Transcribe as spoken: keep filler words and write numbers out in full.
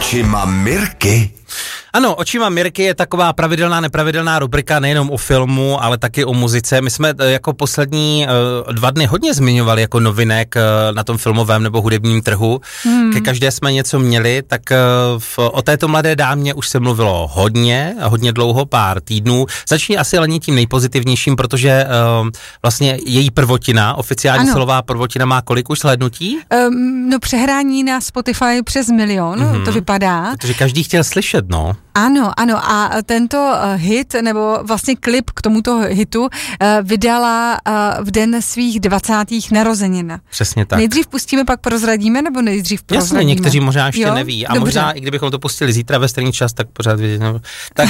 Očima Mirky. Ano, Očima Mirky je taková pravidelná, nepravidelná rubrika nejenom o filmu, ale taky o muzice. My jsme jako poslední uh, dva dny hodně zmiňovali jako novinek uh, na tom filmovém nebo hudebním trhu. Hmm. Ke každé jsme něco měli, tak uh, v, o této mladé dámě už se mluvilo hodně, hodně dlouho, pár týdnů. Začni asi Lení tím nejpozitivnějším, protože uh, vlastně její prvotina, oficiální ano. Silová prvotina má kolik už slednutí? Um, no přehrání na Spotify přes milion, mm-hmm. to vypadá. Protože každý chtěl slyšet, no. Ano, ano a tento hit, nebo vlastně klip k tomuto hitu vydala v den svých dvacátých narozenin. Přesně tak. Nejdřív pustíme, pak prozradíme, nebo nejdřív prozradíme? Jasně, někteří možná ještě jo? neví. A Dobře. možná, i kdybychom to pustili zítra ve stejný čas, tak pořád vědět. Tak